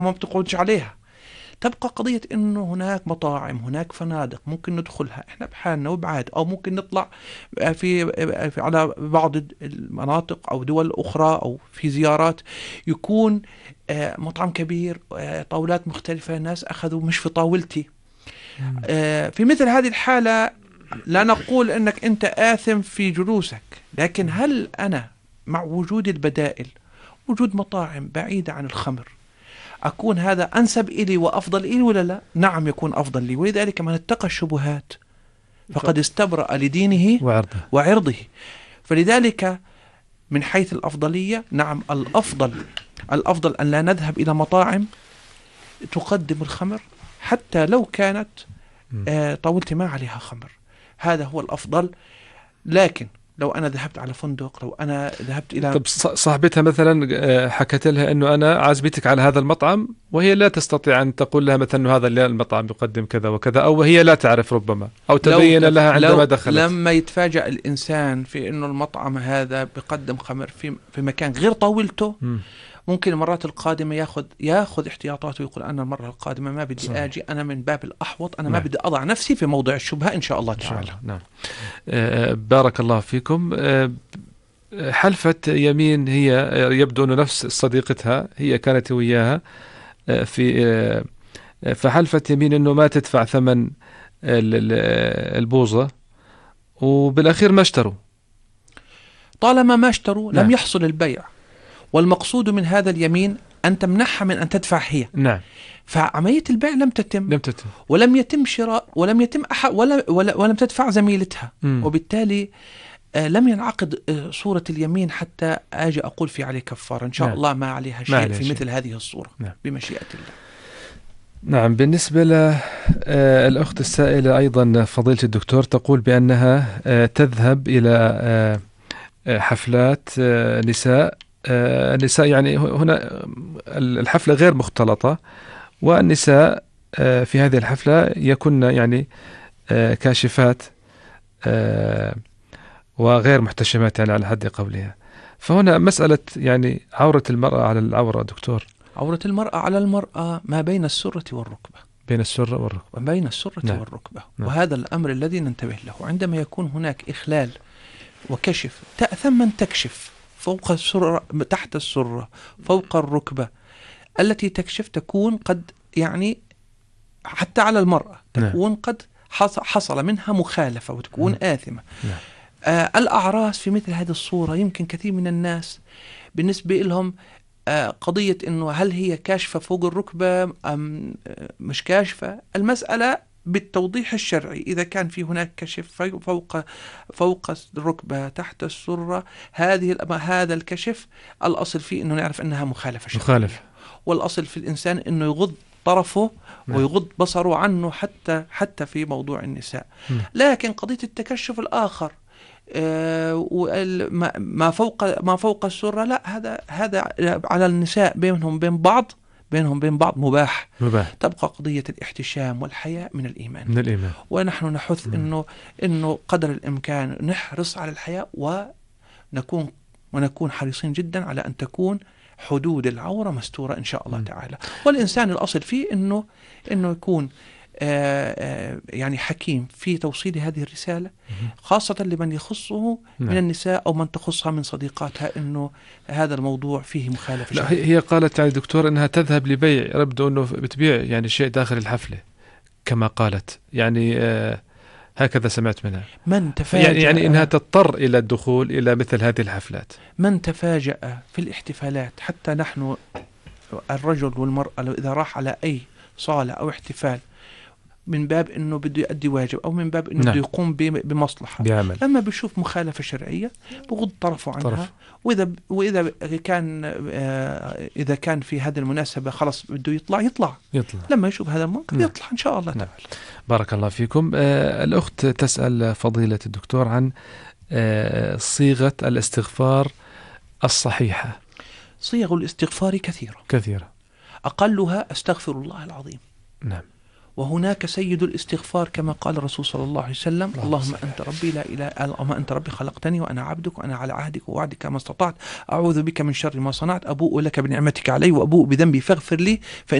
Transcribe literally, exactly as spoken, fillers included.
وما بتقعدش عليها. تبقى قضية إنه هناك مطاعم، هناك فنادق ممكن ندخلها إحنا بحالنا وبعاد، أو ممكن نطلع في, في على بعض المناطق أو دول أخرى أو في زيارات، يكون آه، مطعم كبير، آه، طاولات مختلفة، ناس أخذوا مش في طاولتي. مم. آه، في مثل هذه الحالة لا نقول أنك أنت آثم في جلوسك، لكن هل أنا مع وجود البدائل، وجود مطاعم بعيدة عن الخمر، أكون هذا أنسب إلي وأفضل إلي ولا لا؟ نعم يكون أفضل لي. ولذلك من اتقى الشبهات فقد استبرأ لدينه وعرضه. وعرضه. فلذلك من حيث الأفضلية، نعم الأفضل الأفضل أن لا نذهب إلى مطاعم تقدم الخمر، حتى لو كانت آه طاولتي ما عليها خمر، هذا هو الأفضل. لكن لو أنا ذهبت على فندق، لو أنا ذهبت إلى طب ص- صاحبتها مثلا آه، حكت لها انه انا عازبتك على هذا المطعم، وهي لا تستطيع ان تقول لها مثلا انه هذا المطعم يقدم كذا وكذا، او هي لا تعرف ربما، او لو تبين تف... لها عندما لو دخلت. لما يتفاجأ الإنسان في إنه المطعم هذا بيقدم خمر في في مكان غير طاولته، مم. ممكن المرات القادمة ياخذ ياخذ احتياطاته ويقول أنا المرة القادمة ما بدي صحيح. آجي، أنا من باب الأحوط، أنا ما نعم. بدي أضع نفسي في موضع الشبهة إن شاء الله إن شاء تعالى. الله. نعم. آه، بارك الله فيكم. آه، حلفت يمين، هي آه، يبدو أنه نفس صديقتها، هي كانت وياها آه، في آه، فحلفت يمين أنه ما تدفع ثمن ال- ال- البوظة، وبالأخير ما اشتروا. طالما ما اشتروا لم نعم. يحصل البيع، والمقصود من هذا اليمين أن تمنعها من أن تدفع هي. نعم. فعملية البيع لم تتم، لم تتم. ولم يتم شراء، ولم يتم أحد، ولا ولا ولم تدفع زميلتها، مم. وبالتالي آه لم ينعقد آه صورة اليمين حتى أجي أقول في عليه كفارة. إن شاء نعم. الله ما عليها ما شيء عليها في شيء. مثل هذه الصورة. نعم. بمشيئة الله. نعم. بالنسبة للأخت السائلة أيضا، فضيلة الدكتور تقول بأنها آه، تذهب إلى آه، آه، حفلات آه، نساء آه، النساء يعني هنا الحفلة غير مختلطة، والنساء آه، في هذه الحفلة يكن يعني آه، كاشفات آه، وغير محتشمات، يعني على حد قولها. فهنا مسألة يعني عورة المرأة على العورة دكتور. عورة المرأة على المرأة ما بين السرة والركبة، بين السرة والركبة. وبين السرة نعم. والركبة. نعم. وهذا الأمر الذي ننتبه له. عندما يكون هناك إخلال وكشف، تأثم من تكشف فوق السرة، تحت السرة، فوق الركبة. التي تكشف تكون قد يعني حتى على المرأة تكون قد حصل منها مخالفة وتكون آثمة. نعم. آه الأعراس في مثل هذه الصورة يمكن كثير من الناس بالنسبة لهم آه قضية إنه هل هي كاشفة فوق الركبة أم مش كاشفة. المسألة بالتوضيح الشرعي، إذا كان في هناك كشف فوق فوق الركبة تحت السرة، هذه هذا الكشف الأصل فيه إنه نعرف أنها مخالفة شرعية. مخالف. والأصل في الإنسان إنه يغض طرفه ويغض بصره عنه حتى حتى في موضوع النساء. لكن قضية التكشف الآخر آه ما فوق ما فوق السرة، لا، هذا هذا على النساء بينهم بين بعض بينهم بين بعض مباح. مباح. تبقى قضية الاحتشام والحياء من الإيمان. من الإيمان. ونحن نحث مم. إنه إنه قدر الإمكان نحرص على الحياء، ونكون ونكون حريصين جدا على أن تكون حدود العورة مستورة إن شاء الله م. تعالى. والإنسان الأصل فيه إنه إنه يكون آآ آآ يعني حكيم في توصيل هذه الرسالة، خاصة لمن يخصه من النساء أو من تخصها من صديقاتها، إنه هذا الموضوع فيه مخالفة. لا، هي قالت يعني دكتور إنها تذهب لبيع، يبدو إنه بتبيع يعني شيء داخل الحفلة كما قالت، يعني آه هكذا سمعت منها. من تفاجأ يعني, يعني إنها تضطر إلى الدخول إلى مثل هذه الحفلات. من تفاجأ في الاحتفالات، حتى نحن الرجل والمرأة لو إذا راح على أي صالة أو احتفال من باب إنه بده يؤدي واجب أو من باب إنه نعم. بده يقوم بمصلحة، بعمل. لما بيشوف مخالفة شرعية بغض طرفه عنها. طرف. وإذا وإذا كان آه إذا كان في هذه المناسبة خلاص بده يطلع يطلع يطلع لما يشوف هذا المنكر نعم. يطلع إن شاء الله نعم. تعالى. بارك الله فيكم. آه الأخت تسأل فضيلة الدكتور عن آه صيغة الاستغفار الصحيحة. صيغ الاستغفار كثيرة كثيرة. أقلها أستغفر الله العظيم. نعم. وهناك سيد الاستغفار كما قال الرسول صلى الله عليه وسلم: اللهم أنت ربي لا إله اللهم أنت ربي خلقتني وأنا عبدك وأنا على عهدك ووعدك ما استطعت، أعوذ بك من شر ما صنعت، أبوء لك بنعمتك علي وأبوء بذنبي فاغفر لي.